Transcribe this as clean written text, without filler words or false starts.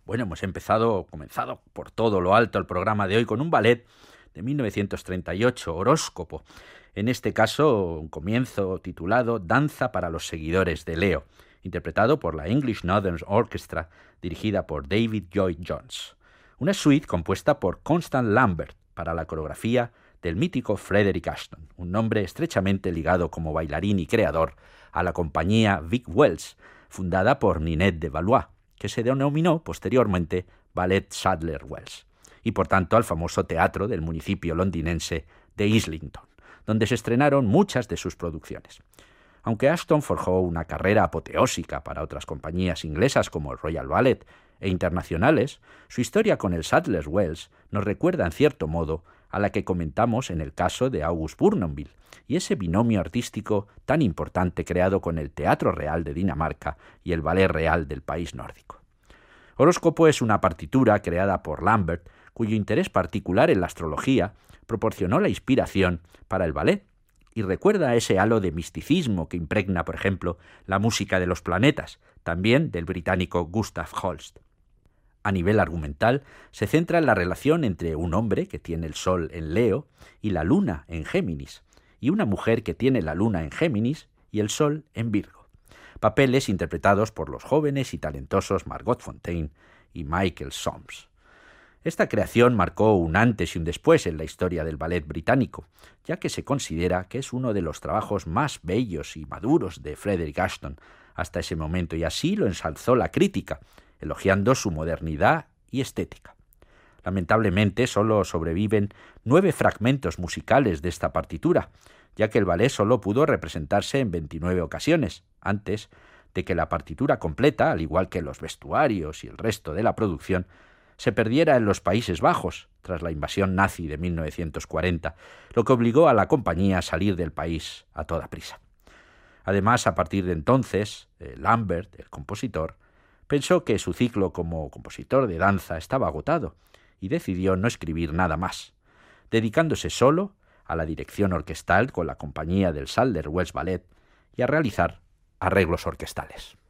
Bueno, hemos comenzado por todo lo alto el programa de hoy con un ballet de 1938, Horóscopo. En este caso, un comienzo titulado Danza para los seguidores de Leo, interpretado por la English Northern Orchestra, dirigida por David Lloyd Jones. Una suite compuesta por Constance Lambert para la coreografía del mítico Frederick Ashton, un nombre estrechamente ligado como bailarín y creador a la compañía Vic Wells, fundada por Ninette de Valois, que se denominó posteriormente Ballet Sadler Wells, y por tanto al famoso teatro del municipio londinense de Islington, donde se estrenaron muchas de sus producciones. Aunque Ashton forjó una carrera apoteósica para otras compañías inglesas como el Royal Ballet e internacionales, su historia con el Sadler Wells nos recuerda en cierto modo a la que comentamos en el caso de August Bournonville y ese binomio artístico tan importante creado con el Teatro Real de Dinamarca y el Ballet Real del país nórdico. Horóscopo es una partitura creada por Lambert, cuyo interés particular en la astrología proporcionó la inspiración para el ballet, y recuerda a ese halo de misticismo que impregna, por ejemplo, la música de los planetas, también del británico Gustav Holst. A nivel argumental, se centra en la relación entre un hombre que tiene el Sol en Leo y la Luna en Géminis, y una mujer que tiene la Luna en Géminis y el Sol en Virgo. Papeles interpretados por los jóvenes y talentosos Margot Fonteyn y Michael Soames. Esta creación marcó un antes y un después en la historia del ballet británico, ya que se considera que es uno de los trabajos más bellos y maduros de Frederick Ashton hasta ese momento, y así lo ensalzó la crítica, elogiando su modernidad y estética. Lamentablemente solo sobreviven 9 fragmentos musicales de esta partitura, ya que el ballet solo pudo representarse en 29 ocasiones, antes de que la partitura completa, al igual que los vestuarios y el resto de la producción, se perdiera en los Países Bajos tras la invasión nazi de 1940, lo que obligó a la compañía a salir del país a toda prisa. Además, a partir de entonces, Lambert, el compositor, pensó que su ciclo como compositor de danza estaba agotado y decidió no escribir nada más, dedicándose solo a la dirección orquestal con la compañía del Sadler Wells Ballet y a realizar arreglos orquestales.